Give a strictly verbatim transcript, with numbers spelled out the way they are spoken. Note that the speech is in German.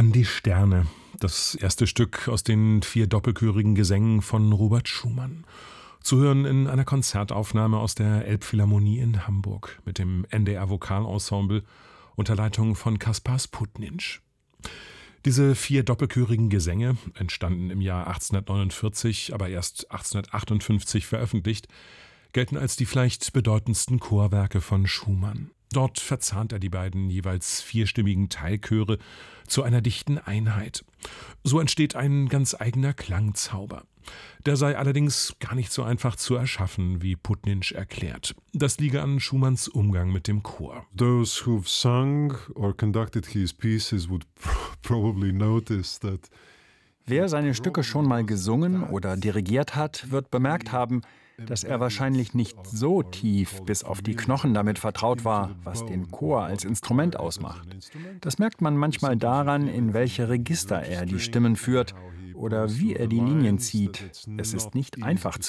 waren die Sterne, das erste Stück aus den vier doppelchörigen Gesängen von Robert Schumann. Zu hören in einer Konzertaufnahme aus der Elbphilharmonie in Hamburg mit dem N D R Vokalensemble unter Leitung von Kaspar Sputnitsch. Diese vier doppelchörigen Gesänge, entstanden im Jahr achtzehnhundertneunundvierzig, aber erst achtzehnhundertachtundfünfzig veröffentlicht, gelten als die vielleicht bedeutendsten Chorwerke von Schumann. Dort verzahnt er die beiden jeweils vierstimmigen Teilchöre zu einer dichten Einheit. So entsteht ein ganz eigener Klangzauber. Der sei allerdings gar nicht so einfach zu erschaffen, wie Putnitsch erklärt. Das liege an Schumanns Umgang mit dem Chor. Those who've sung or conducted his pieces would probably notice that. Wer seine Stücke schon mal gesungen oder dirigiert hat, wird bemerkt haben, dass er wahrscheinlich nicht so tief bis auf die Knochen damit vertraut war, was den Chor als Instrument ausmacht. Das merkt man manchmal daran, in welche Register er die Stimmen führt oder wie er die Linien zieht. Es ist nicht einfach